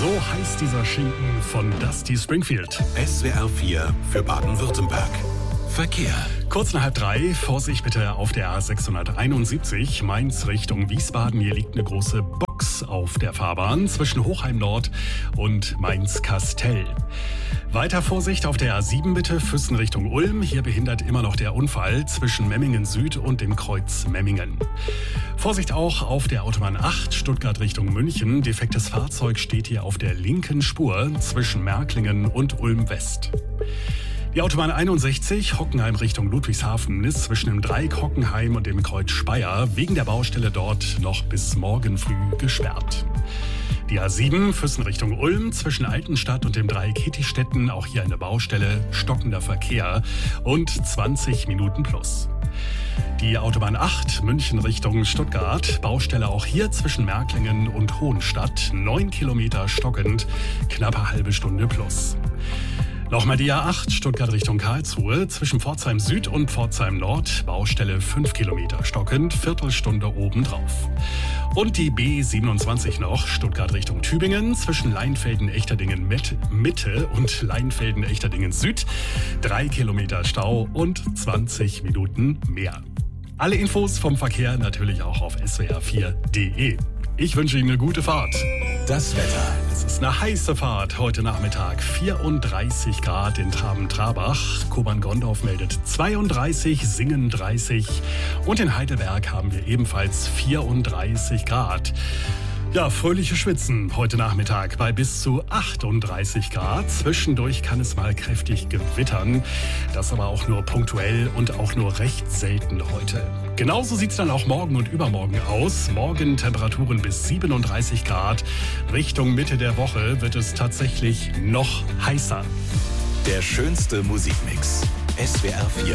So heißt dieser Schinken von Dusty Springfield. SWR 4 für Baden-Württemberg. Verkehr. Kurz nach 2:30, Vorsicht bitte auf der A671, Mainz Richtung Wiesbaden. Hier liegt eine große Box auf der Fahrbahn zwischen Hochheim Nord und Mainz-Kastell. Weiter Vorsicht auf der A7 bitte, Füssen Richtung Ulm. Hier behindert immer noch der Unfall zwischen Memmingen Süd und dem Kreuz Memmingen. Vorsicht auch auf der Autobahn 8, Stuttgart Richtung München. Defektes Fahrzeug steht hier auf der linken Spur zwischen Märklingen und Ulm West. Die Autobahn 61, Hockenheim Richtung Ludwigshafen, ist zwischen dem Dreieck Hockenheim und dem Kreuz Speyer wegen der Baustelle dort noch bis morgen früh gesperrt. Die A7, Füssen Richtung Ulm, zwischen Altenstadt und dem Dreieck Hittistetten, auch hier eine Baustelle, stockender Verkehr und 20 Minuten plus. Die Autobahn 8, München Richtung Stuttgart, Baustelle auch hier zwischen Märklingen und Hohenstadt, 9 Kilometer stockend, knappe halbe Stunde plus. Nochmal die A8, Stuttgart Richtung Karlsruhe, zwischen Pforzheim Süd und Pforzheim Nord, Baustelle 5 Kilometer stockend, Viertelstunde obendrauf. Und die B27 noch, Stuttgart Richtung Tübingen, zwischen Leinfelden-Echterdingen Mitte und Leinfelden-Echterdingen Süd, 3 Kilometer Stau und 20 Minuten mehr. Alle Infos vom Verkehr natürlich auch auf swr4.de. Ich wünsche Ihnen eine gute Fahrt. Das Wetter. Es ist eine heiße Fahrt heute Nachmittag. 34 Grad in Traben-Trabach. Kobern-Gondorf meldet 32, Singen 30. Und in Heidelberg haben wir ebenfalls 34 Grad. Ja, fröhliche Schwitzen heute Nachmittag bei bis zu 38 Grad. Zwischendurch kann es mal kräftig gewittern. Das aber auch nur punktuell und auch nur recht selten heute. Genauso sieht es dann auch morgen und übermorgen aus. Morgen Temperaturen bis 37 Grad. Richtung Mitte der Woche wird es tatsächlich noch heißer. Der schönste Musikmix. SWR 4.